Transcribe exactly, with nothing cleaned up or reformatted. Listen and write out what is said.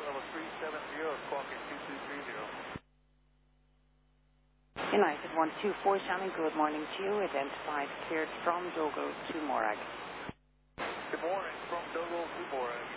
level three seven zero, squawking two two three zero. United one two four, Shannon, good morning to you. Identified cleared from Dogo to Morag. Good morning, from Dogo to Morag.